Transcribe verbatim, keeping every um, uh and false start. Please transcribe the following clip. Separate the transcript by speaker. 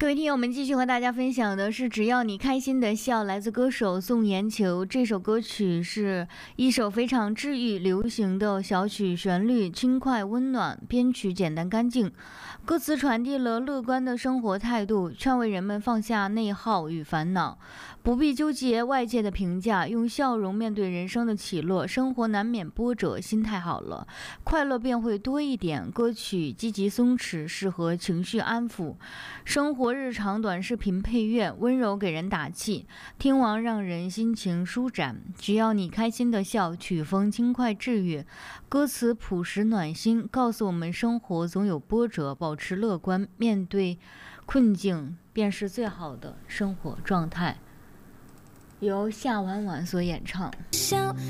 Speaker 1: 各位听友们，继续和大家分享的是只要你开心的笑，来自歌手宋妍球。这首歌曲是一首非常治愈流行的小曲，旋律轻快温暖，编曲简单干净，歌词传递了乐观的生活态度，劝慰人们放下内耗与烦恼，不必纠结外界的评价，用笑容面对人生的起落。生活难免波折，心态好了，快乐便会多一点。歌曲积极松弛，适合情绪安抚。生活日常短视频配乐温柔给人打气，听完让人心情舒展。只要你开心的笑，曲风轻快治愈，歌词朴实暖心，告诉我们生活总有波折，保持乐观，面对困境便是最好的生活状态。由夏婉婉所演唱。
Speaker 2: 笑